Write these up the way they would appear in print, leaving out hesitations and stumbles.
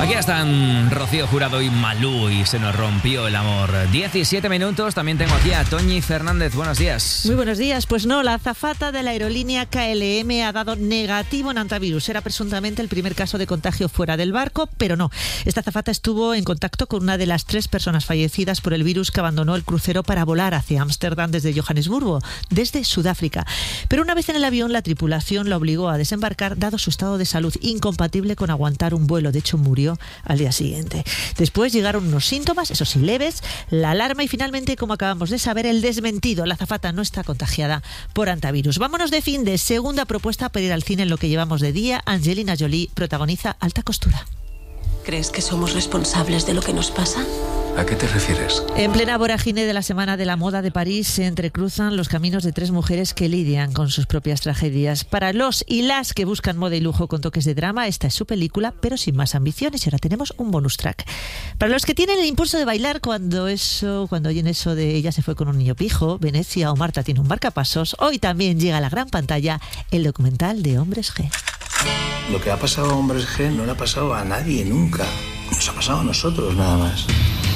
Aquí están Rocío Jurado y Malú y se nos rompió el amor. 17 minutos, también tengo aquí a Toñi Fernández. Buenos días. Muy buenos días. Pues no, la azafata de la aerolínea KLM ha dado negativo en hantavirus. Era presuntamente el primer caso de contagio fuera del barco, pero no. Esta azafata estuvo en contacto con una de las 3 personas fallecidas por el virus que abandonó el crucero para volar hacia Ámsterdam desde Johannesburgo, desde Sudáfrica. Pero una vez en el avión, la tripulación la obligó a desembarcar dado su estado de salud incompatible con aguantar un vuelo. De hecho, murió al día siguiente. Después llegaron unos síntomas, eso sí leves, la alarma y finalmente, como acabamos de saber, el desmentido. La azafata no está contagiada por hantavirus. Vámonos de fin de segunda propuesta para ir al cine en lo que llevamos de día. Angelina Jolie protagoniza Alta Costura. ¿Crees que somos responsables de lo que nos pasa? ¿A qué te refieres? En plena vorágine de la Semana de la Moda de París se entrecruzan los caminos de 3 mujeres que lidian con sus propias tragedias. Para los y las que buscan moda y lujo con toques de drama, esta es su película, pero sin más ambiciones. Y ahora tenemos un bonus track. Para los que tienen el impulso de bailar cuando oyen eso de Ella se fue con un niño pijo, Venecia o Marta tiene un marcapasos, hoy también llega a la gran pantalla el documental de Hombres G. Lo que ha pasado a Hombres G no le ha pasado a nadie nunca. Nos ha pasado a nosotros nada más.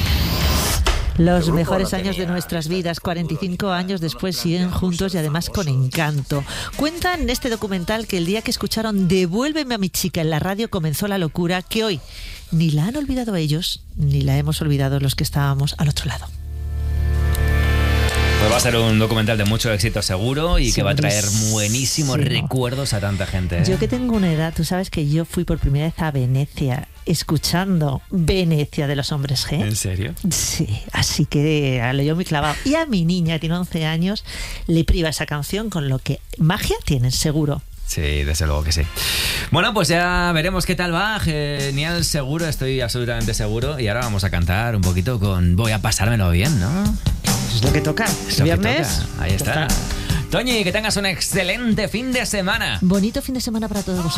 Los mejores años de nuestras vidas, 45 años después, siguen juntos y además con encanto. Cuentan en este documental que el día que escucharon Devuélveme a mi chica en la radio comenzó la locura, que hoy ni la han olvidado ellos, ni la hemos olvidado los que estábamos al otro lado. Pues va a ser un documental de mucho éxito seguro y que va a traer buenísimos recuerdos a tanta gente, ¿eh? Yo que tengo una edad, tú sabes que yo fui por primera vez a Venecia escuchando Venecia de los Hombres G. ¿En serio? Sí, así que lo llevo muy clavado. Y a mi niña, que tiene 11 años, le priva esa canción, con lo que magia tienen, seguro. Sí, desde luego que sí. Bueno, pues ya veremos qué tal va. Genial, seguro, estoy absolutamente seguro. Y ahora vamos a cantar un poquito con Voy a pasármelo bien, ¿no? Es lo que toca. Es lo viernes. que toca. Ahí está. Toñi, que tengas un excelente fin de semana. Bonito fin de semana para todos vosotros.